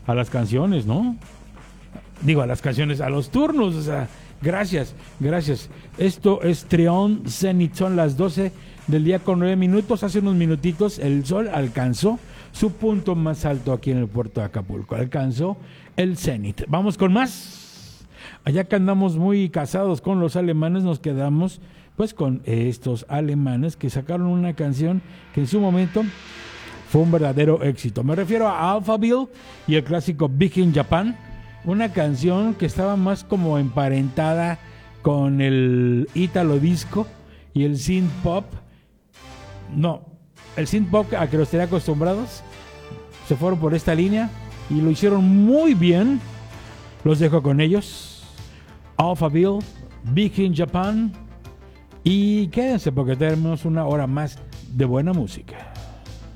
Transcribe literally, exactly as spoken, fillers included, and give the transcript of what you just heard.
a las canciones, ¿no? Digo, a las canciones, a los turnos, o sea, gracias, gracias. Esto es Trión Zenit, son las doce del día con nueve minutos. Hace unos minutitos el sol alcanzó su punto más alto aquí en el puerto de Acapulco, alcanzó el cenit. Vamos con más. Allá que andamos muy casados con los alemanes, nos quedamos pues con estos alemanes que sacaron una canción que en su momento fue un verdadero éxito. Me refiero a Alphaville y el clásico Big in Japan, una canción que estaba más como emparentada con el Italo disco y el synth pop. No, el synth pop a que los tenía acostumbrados, se fueron por esta línea y lo hicieron muy bien. Los dejo con ellos. Alphaville, Big in Japan, y quédense porque tenemos una hora más de buena música.